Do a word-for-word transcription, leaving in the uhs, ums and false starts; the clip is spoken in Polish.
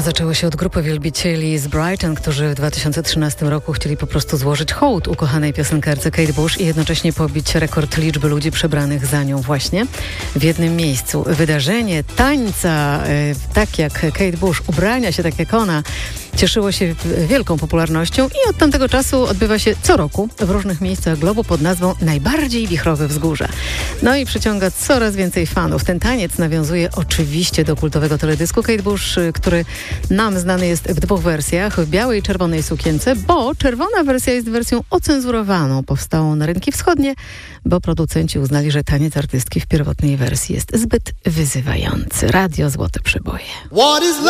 zaczęło się od grupy wielbicieli z Brighton, którzy w dwa tysiące trzynastym roku chcieli po prostu złożyć hołd ukochanej piosenkarce Kate Bush i jednocześnie pobić rekord liczby ludzi przebranych za nią właśnie w jednym miejscu. Wydarzenie tańca, tak jak Kate Bush, ubrania się tak jak ona, cieszyło się wielką popularnością i od tamtego czasu odbywa się co roku w różnych miejscach globu pod nazwą Najbardziej Wichrowe Wzgórza. No i przyciąga coraz więcej fanów. Ten taniec nawiązuje oczywiście do kultowego teledysku Kate Bush, który nam znany jest w dwóch wersjach, w białej i czerwonej sukience, bo czerwona wersja jest wersją ocenzurowaną, powstałą na rynki wschodnie, bo producenci uznali, że taniec artystki w pierwotnej wersji jest zbyt wyzywający. Radio Złote Przeboje.